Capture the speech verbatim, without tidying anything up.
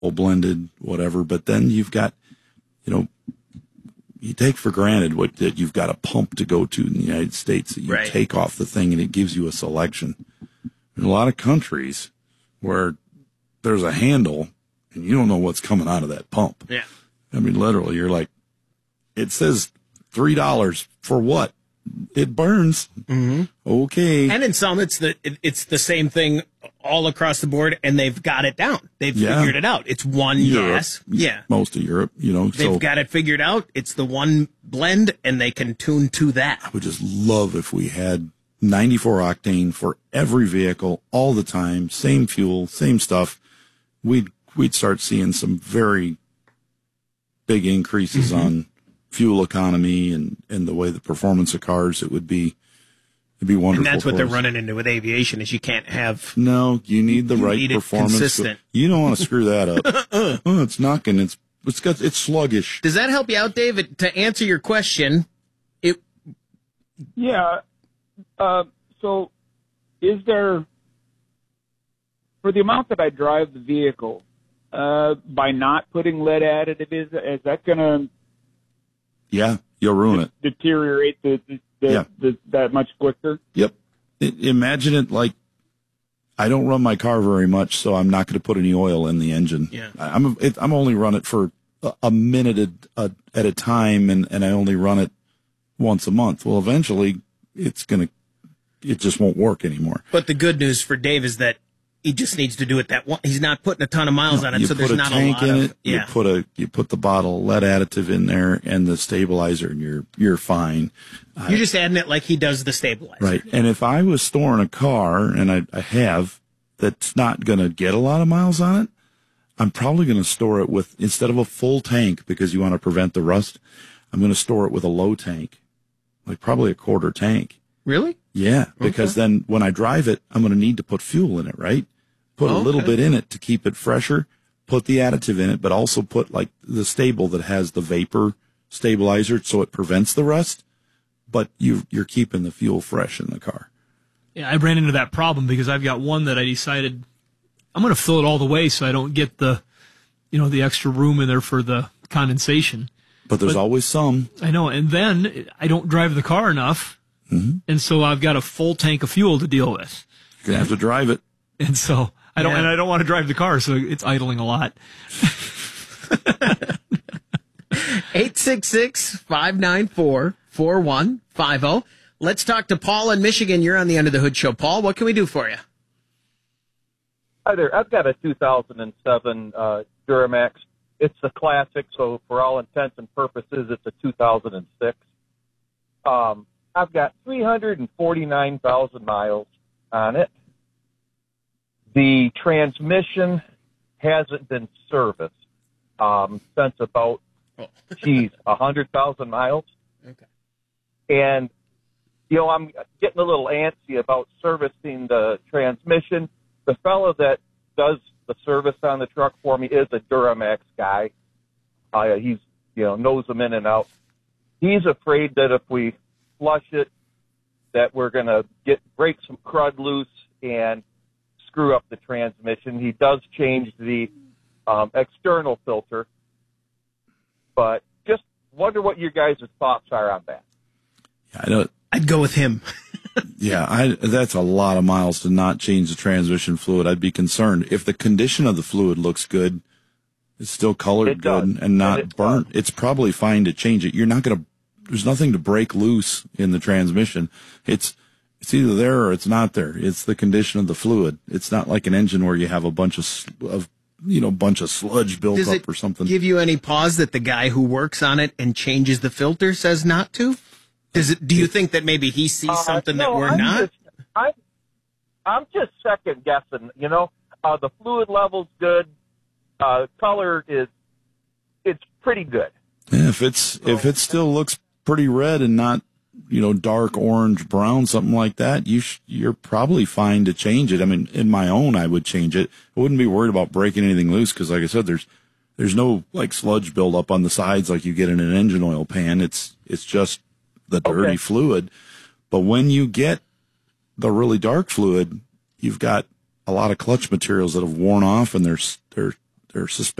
blended, whatever. But then you've got, you know, you take for granted what that you've got a pump to go to in the United States that you right. take off the thing and it gives you a selection. In a lot of countries where there's a handle and you don't know what's coming out of that pump. Yeah. I mean, literally, you're like, it says three dollars for what? It burns. Mm-hmm. Okay. And in some, it's the it, it's the same thing all across the board, and they've got it down. They've yeah. figured it out. It's one Europe, gas. Yeah. Most of Europe, you know. They've so got it figured out. It's the one blend, and they can tune to that. I would just love if we had ninety-four octane for every vehicle all the time, same fuel, same stuff. We'd, we'd start seeing some very big increases mm-hmm. on fuel economy and, and the way the performance of cars. It would be, it'd be wonderful. And that's what they're running into with aviation is you can't have. No, you need the you right need performance. Consistent. You don't want to screw that up. uh, oh, it's knocking. It's, it's got, it's sluggish. Does that help you out, David? To answer your question, it. Yeah. Uh, so is there, for the amount that I drive the vehicle, uh, by not putting lead additive, is, is that going to, yeah, you'll ruin it. Deteriorate the, the, the, yeah. the that much quicker? Yep. I, imagine it like I don't run my car very much, so I'm not going to put any oil in the engine. Yeah. I, I'm it, I'm only run it for a, a minute at a, at a time, and, and I only run it once a month. Well, eventually, it's going to it just won't work anymore. But the good news for Dave is that he just needs to do it that one. He's not putting a ton of miles no, on it, so there's a not a tank lot in of it. yeah. You put a you put the bottle of lead additive in there and the stabilizer, and you're you're fine. You're I, just adding it like he does the stabilizer, right? And if I was storing a car, and I, I have, that's not going to get a lot of miles on it, I'm probably going to store it with instead of a full tank because you want to prevent the rust. I'm going to store it with a low tank, like probably a quarter tank. Really? Yeah, because okay. then when I drive it, I'm going to need to put fuel in it, right? Put a okay. little bit in it to keep it fresher, put the additive in it, but also put like the stable that has the vapor stabilizer so it prevents the rust, but you, you're keeping the fuel fresh in the car. Yeah, I ran into that problem because I've got one that I decided I'm going to fill it all the way so I don't get the, you know, the extra room in there for the condensation. But there's but, always some. I know, and then I don't drive the car enough, mm-hmm. and so I've got a full tank of fuel to deal with. You're going to have to drive it. And so I don't, yeah. and I don't want to drive the car, so it's idling a lot. eight six six, five nine four, four one five zero. Let's talk to Paul in Michigan. You're on the Under the Hood Show. Paul, what can we do for you? Hi there. I've got a two thousand seven uh, Duramax. It's a classic, so for all intents and purposes, it's a two thousand six. Um, I've got three hundred forty-nine thousand miles on it. The transmission hasn't been serviced um, since about, geez, one hundred thousand miles. Okay. And, you know, I'm getting a little antsy about servicing the transmission. The fellow that does the service on the truck for me is a Duramax guy. Uh, he's, you know, knows them in and out. He's afraid that if we flush it, that we're going to get break some crud loose and screw up the transmission. He does change the um, external filter, but just wonder what your guys' thoughts are on that. Yeah, I know. I'd go with him. yeah, I, that's a lot of miles to not change the transmission fluid. I'd be concerned. If the condition of the fluid looks good, it's still colored it good does. and not and it burnt, does. it's probably fine to change it. You're not going to, there's nothing to break loose in the transmission. It's, It's either there or it's not there. It's the condition of the fluid. It's not like an engine where you have a bunch of, of you know, bunch of sludge built Does up it or something. Give you any pause that the guy who works on it and changes the filter says not to? Does it? Do you think that maybe he sees Uh, something no, that we're I'm not? Just, I'm, I'm just second guessing. You know, uh, the fluid level's good. Uh, color is, it's pretty good. Yeah, if it's if it still looks pretty red and not, you know, dark orange, brown, something like that, you sh- you're probably fine to change it. I mean, in my own, I would change it. I wouldn't be worried about breaking anything loose because, like I said, there's there's no like sludge buildup on the sides like you get in an engine oil pan. It's it's just the dirty Okay. fluid. But when you get the really dark fluid, you've got a lot of clutch materials that have worn off and they're they're or suspension